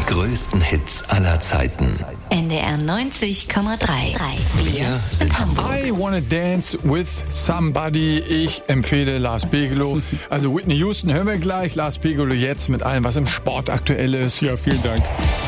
größten Hits aller Zeiten. NDR 90,3. Wir sind Hamburg. I Wanna Dance with Somebody. Ich empfehle Lars Pegelow. Also Whitney Houston hören wir gleich. Lars Pegelow jetzt mit allem, was im Sport aktuell ist. Ja, vielen Dank.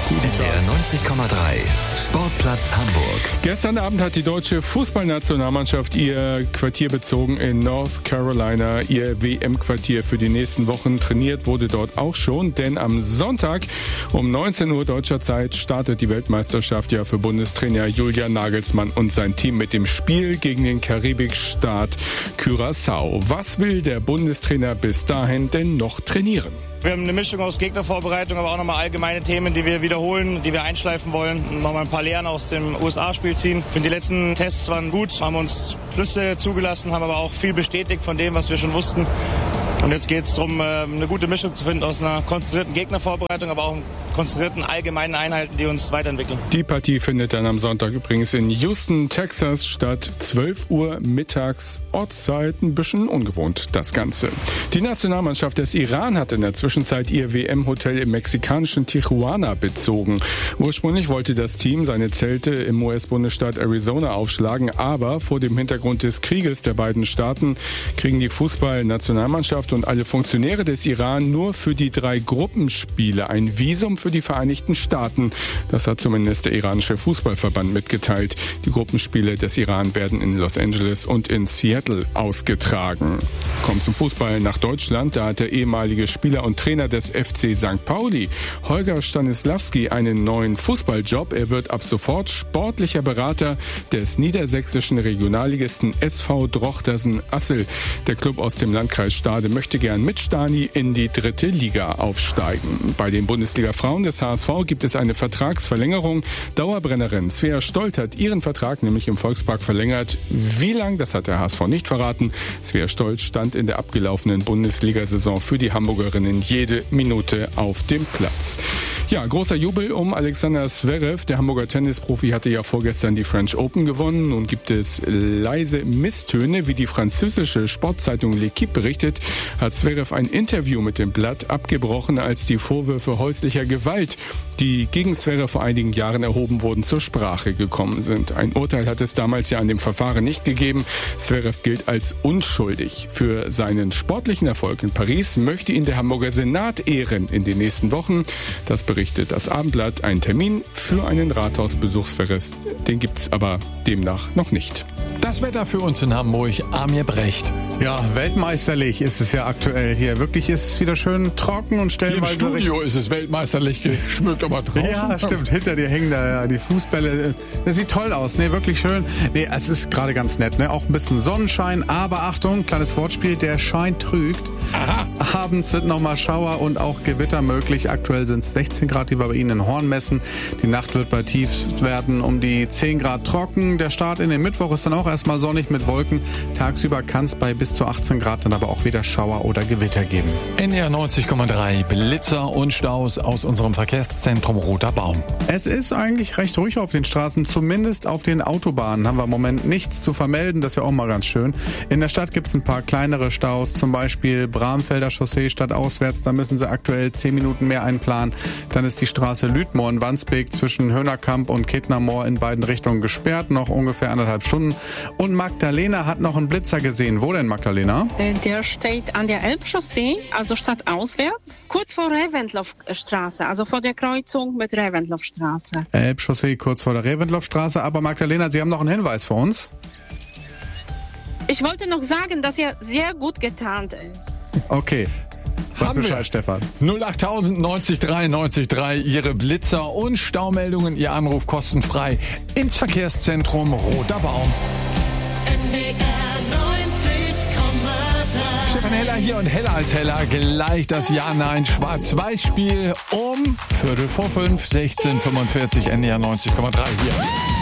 NDR 90,3. Sportplatz Hamburg. Gestern Abend hat die deutsche Fußballnationalmannschaft ihr Quartier bezogen in North Carolina. Ihr WM-Quartier für die nächsten Wochen. Trainiert wurde dort auch schon, denn am Sonntag um 19 Uhr deutscher Zeit startet die Weltmeisterschaft ja für Bundestrainer Julian Nagelsmann und sein Team mit dem Spiel gegen den Karibikstaat Curaçao. Was will der Bundestrainer bis dahin denn noch trainieren? Wir haben eine Mischung aus Gegnervorbereitung, aber auch nochmal allgemeine Themen, die wir wiederholen, die wir einschleifen wollen und nochmal ein paar Lehren aus dem USA-Spiel ziehen. Ich finde, die letzten Tests waren gut, haben uns Schlüsse zugelassen, haben aber auch viel bestätigt von dem, was wir schon wussten. Und jetzt geht es darum, eine gute Mischung zu finden aus einer konzentrierten Gegnervorbereitung, aber auch konzentrierten allgemeinen Einheiten, die uns weiterentwickeln. Die Partie findet dann am Sonntag übrigens in Houston, Texas statt. 12 Uhr mittags Ortszeit. Ein bisschen ungewohnt, das Ganze. Die Nationalmannschaft des Iran hat in der Zwischenzeit ihr WM-Hotel im mexikanischen Tijuana bezogen. Ursprünglich wollte das Team seine Zelte im US-Bundesstaat Arizona aufschlagen, aber vor dem Hintergrund des Krieges der beiden Staaten kriegen die Fußball-Nationalmannschaft und alle Funktionäre des Iran nur für die 3 Gruppenspiele ein Visum für die Vereinigten Staaten. Das hat zumindest der iranische Fußballverband mitgeteilt. Die Gruppenspiele des Iran werden in Los Angeles und in Seattle ausgetragen. Kommt zum Fußball nach Deutschland. Da hat der ehemalige Spieler und Trainer des FC St. Pauli, Holger Stanislawski, einen neuen Fußballjob. Er wird ab sofort sportlicher Berater des niedersächsischen Regionalligisten SV Drochtersen-Assel. Der Club aus dem Landkreis Stade möchte gern mit Stani in die 3. Liga aufsteigen. Bei den Bundesliga-Frauen des HSV gibt es eine Vertragsverlängerung. Dauerbrennerin Svea Stolt hat ihren Vertrag nämlich im Volkspark verlängert. Wie lang, das hat der HSV nicht verraten. Svea Stolt stand in der abgelaufenen Bundesliga-Saison für die Hamburgerinnen jede Minute auf dem Platz. Ja, großer Jubel um Alexander Zverev. Der Hamburger Tennisprofi hatte ja vorgestern die French Open gewonnen. Nun gibt es leise Misstöne. Wie die französische Sportzeitung L'Équipe berichtet, hat Zverev ein Interview mit dem Blatt abgebrochen, als die Vorwürfe häuslicher Gewalt, die gegen Zverev vor einigen Jahren erhoben wurden, zur Sprache gekommen sind. Ein Urteil hat es damals ja an dem Verfahren nicht gegeben. Zverev gilt als unschuldig. Für seinen sportlichen Erfolg in Paris möchte ihn der Hamburger Senat ehren in den nächsten Wochen. Das berichtet das Abendblatt. Ein Termin für einen Rathausbesuch Zverevs, den gibt's aber demnach noch nicht. Das Wetter für uns in Hamburg, Amir Brecht. Ja, weltmeisterlich ist es ja aktuell hier. Wirklich ist es wieder schön trocken und stellenweise... Hier im Studio ist es weltmeisterlich geschmückt, aber draußen... Ja, stimmt. Hinter dir hängen da ja die Fußbälle. Das sieht toll aus. Nee, wirklich schön. Nee, es ist gerade ganz nett, ne? Auch ein bisschen Sonnenschein, aber Achtung, kleines Wortspiel, der Schein trügt. Aha. Abends sind nochmal Schauer und auch Gewitter möglich. Aktuell sind es 16 Grad, die wir bei Ihnen in Horn messen. Die Nacht wird bei Tiefstwerten um die 10 Grad trocken. Der Start in den Mittwoch ist dann auch erstmal sonnig mit Wolken. Tagsüber kann es bei bis zu 18 Grad dann aber auch wieder Schauer oder Gewitter geben. NDR 90,3 Blitzer und Staus aus unserem Verkehrszentrum Roter Baum. Es ist eigentlich recht ruhig auf den Straßen, zumindest auf den Autobahnen haben wir im Moment nichts zu vermelden. Das ist ja auch mal ganz schön. In der Stadt gibt es ein paar kleinere Staus, zum Beispiel Bramfelder Chaussee stadtauswärts. Da müssen Sie aktuell 10 Minuten mehr einplanen. Dann ist die Straße Lüdmoor in Wandsbek zwischen Höhnerkamp und Ketnermoor in beiden Richtungen gesperrt. Noch ungefähr 1,5 Stunden. Und Magdalena hat noch einen Blitzer gesehen. Wo denn, Magdalena? Der steht an der Elbchaussee, also stadtauswärts, kurz vor Reventlow-Straße, also vor der Kreuzung mit Reventlow-Straße. Elbchaussee kurz vor der Reventlow-Straße. Aber Magdalena, Sie haben noch einen Hinweis für uns? Ich wollte noch sagen, dass er sehr gut getarnt ist. Okay. Was Bescheid, Stefan. 08000 90 3 90 3, Ihre Blitzer und Staumeldungen, Ihr Anruf kostenfrei ins Verkehrszentrum Roter Baum. NDR 90,3. Stefan Heller hier und heller als heller. Gleich das Ja-Nein-Schwarz-Weiß-Spiel um 16:45, NDR 90,3 hier.